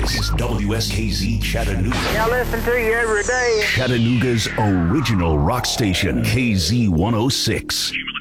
This is WSKZ Chattanooga. I listen to you every day. Chattanooga's original rock station, KZ106.